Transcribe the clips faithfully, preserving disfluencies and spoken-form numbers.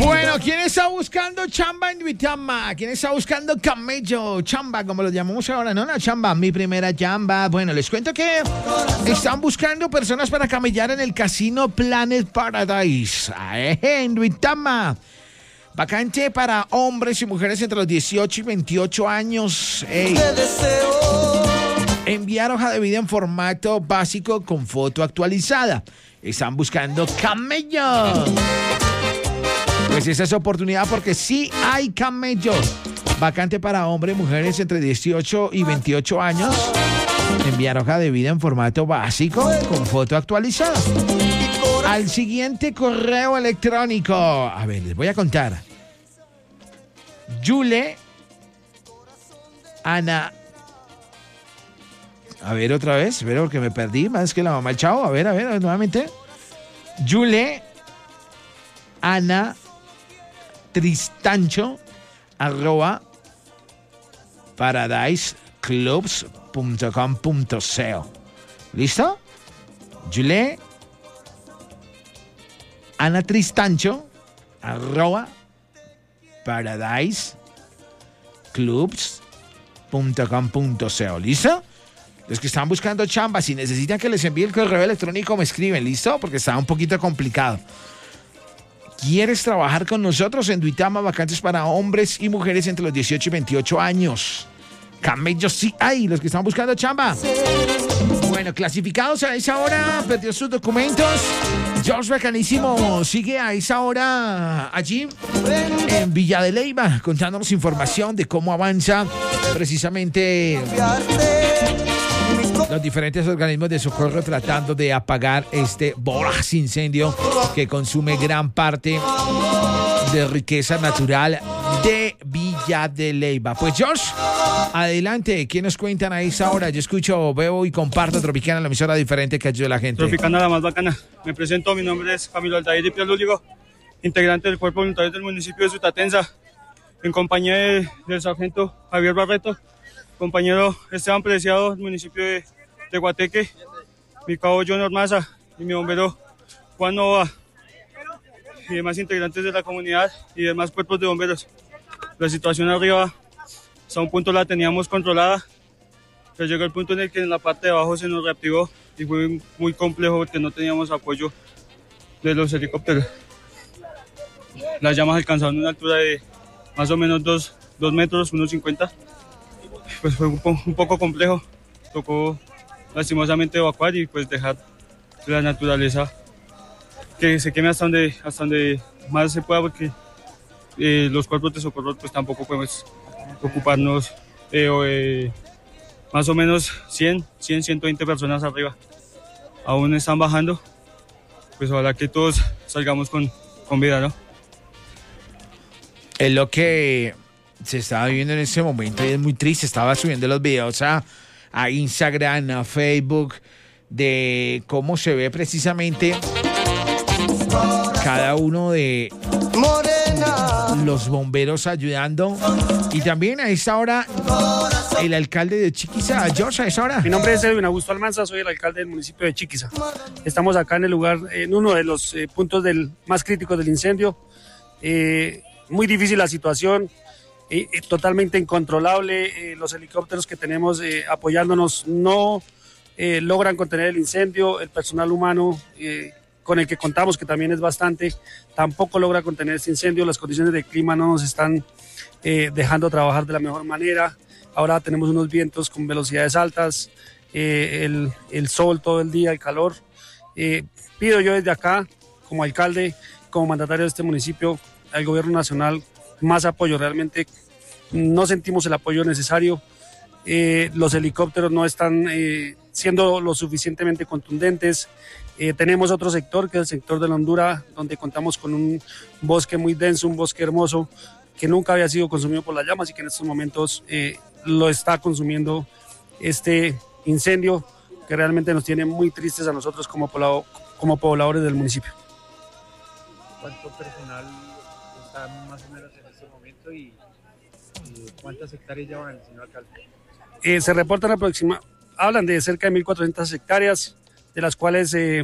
Bueno, ¿quién está buscando chamba en Duitama? ¿Quién está buscando camello? Chamba, como lo llamamos ahora, ¿no? La chamba, mi primera chamba. Bueno, les cuento que están buscando personas para camellar en el Casino Planet Paradise, en Duitama. Vacante para hombres y mujeres entre los dieciocho y veintiocho años. Ey. Enviar hoja de vida en formato básico con foto actualizada. Están buscando camello. Pues esa es oportunidad porque sí hay camellos. Vacante para hombres y mujeres entre dieciocho y veintiocho años. Enviar hoja de vida en formato básico con foto actualizada. Al siguiente correo electrónico. A ver, les voy a contar. Yule Ana. A ver, otra vez. Espera, porque me perdí más que la mamá del chavo. A ver, a ver, a ver nuevamente. Yule Ana Tristancho arroba paradiseclubs punto com punto co. ¿Listo? Yule Ana Tristancho arroba paradiseclubs punto com punto co. ¿Listo? Los que están buscando chamba, si necesitan que les envíe el correo electrónico, me escriben, ¿listo? Porque está un poquito complicado. ¿Quieres trabajar con nosotros en Duitama? Vacantes para hombres y mujeres entre los dieciocho y veintiocho años. Camellos sí hay, los que están buscando chamba. Bueno, clasificados a esa hora, perdió sus documentos. George Bacanísimo sigue a esa hora allí en Villa de Leyva, contándonos información de cómo avanza precisamente los diferentes organismos de socorro tratando de apagar este voraz incendio que consume gran parte de riqueza natural de Villa de Leyva. Pues George, adelante, ¿qué nos cuentan a esa hora? Yo escucho, veo y comparto Tropicana, la emisora diferente que ayuda a la gente. Tropicana, la más bacana. Me presento, mi nombre es Camilo Aldair Ipia Lúligo, integrante del Cuerpo Voluntario del municipio de Sutatenza, en compañía de, del sargento Javier Barreto, compañero Esteban Preciado del municipio de, de Guateque, mi cabo John Ormaza y mi bombero Juan Nova, y demás integrantes de la comunidad y demás cuerpos de bomberos. La situación arriba, hasta un punto la teníamos controlada, pero llegó el punto en el que en la parte de abajo se nos reactivó y fue muy complejo porque no teníamos apoyo de los helicópteros. Las llamas alcanzaron una altura de más o menos dos metros, uno cincuenta. Pues fue un, po un poco complejo. Tocó lastimosamente evacuar y pues dejar la naturaleza que se queme hasta donde, hasta donde más se pueda, porque eh, los cuerpos de socorro pues tampoco podemos ocuparnos eh, o, eh, más o menos cien, ciento veinte personas arriba. Aún están bajando, pues ojalá que todos salgamos con, con vida, ¿no? Es lo que se estaba viviendo en ese momento y es muy triste. Estaba subiendo los videos a, a Instagram, a Facebook, de cómo se ve precisamente cada uno de los bomberos ayudando. Y también a esta hora el alcalde de Chiquiza, George, a esa hora. Mi nombre es Edwin Augusto Almanza, soy el alcalde del municipio de Chiquiza. Estamos acá en el lugar, en uno de los eh, puntos del, más críticos del incendio. Eh, muy difícil la situación, eh, eh, totalmente incontrolable. Eh, los helicópteros que tenemos eh, apoyándonos no eh, logran contener el incendio. El personal humano eh, con el que contamos, que también es bastante, tampoco logra contener este incendio. Las condiciones del clima no nos están eh, dejando trabajar de la mejor manera. Ahora tenemos unos vientos con velocidades altas, eh, el, el sol todo el día, el calor. Eh, pido yo desde acá, como alcalde, como mandatario de este municipio, al gobierno nacional, más apoyo. Realmente no sentimos el apoyo necesario. Eh, los helicópteros no están eh, siendo lo suficientemente contundentes. Eh, tenemos otro sector, que es el sector de la Hondura, donde contamos con un bosque muy denso, un bosque hermoso, que nunca había sido consumido por las llamas y que en estos momentos eh, lo está consumiendo este incendio, que realmente nos tiene muy tristes a nosotros como, poblado, como pobladores del municipio. ¿Cuánto personal está más o menos en este momento y, y cuántas hectáreas llevan el señor alcalde? Eh, se reportan aproximadamente, hablan de cerca de mil cuatrocientas hectáreas, de las cuales eh,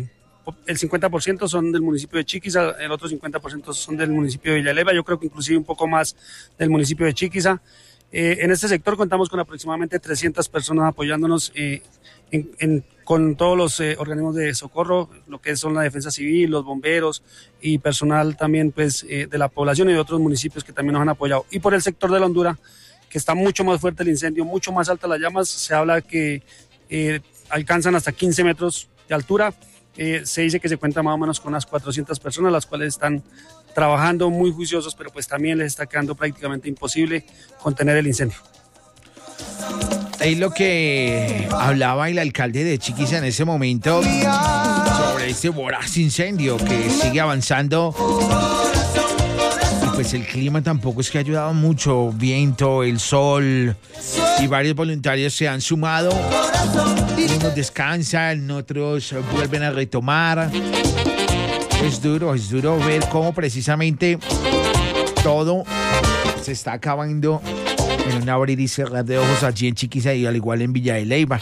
el cincuenta por ciento son del municipio de Chiquiza, el otro cincuenta por ciento son del municipio de Villaleva, yo creo que inclusive un poco más del municipio de Chiquiza. Eh, en este sector contamos con aproximadamente trescientas personas apoyándonos eh, en, en, con todos los eh, organismos de socorro, lo que son la defensa civil, los bomberos y personal también pues, eh, de la población y de otros municipios que también nos han apoyado. Y por el sector de la Hondura, que está mucho más fuerte el incendio, mucho más altas las llamas, se habla que eh, alcanzan hasta quince metros de altura. Eh, se dice que se cuenta más o menos con unas cuatrocientas personas, las cuales están trabajando muy juiciosos, pero pues también les está quedando prácticamente imposible contener el incendio. Es lo que hablaba el alcalde de Chiquiza en ese momento sobre este voraz incendio que sigue avanzando. Y pues el clima tampoco es que ha ayudado mucho, viento, el sol, y varios voluntarios se han sumado. Unos descansan, otros vuelven a retomar. Es duro, es duro ver cómo precisamente todo se está acabando en un abrir y cerrar de ojos allí en Chiquiza y al igual en Villa de Leyva.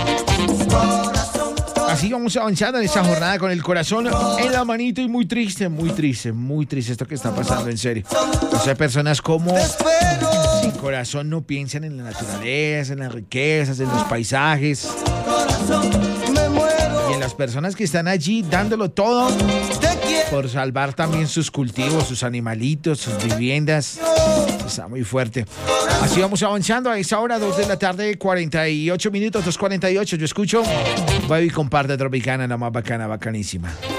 Así vamos avanzando en esta jornada con el corazón en la manito y muy triste, muy triste, muy triste esto que está pasando, en serio. O sea, personas como sin corazón no piensan en la naturaleza, en las riquezas, en los paisajes. Y en las personas que están allí dándolo todo por salvar también sus cultivos, sus animalitos, sus viviendas. Está muy fuerte. Así vamos avanzando a esa hora, dos de la tarde, cuarenta y ocho minutos, dos cuarenta y ocho. Yo escucho Baby Comparte Tropicana, la más bacana, bacanísima.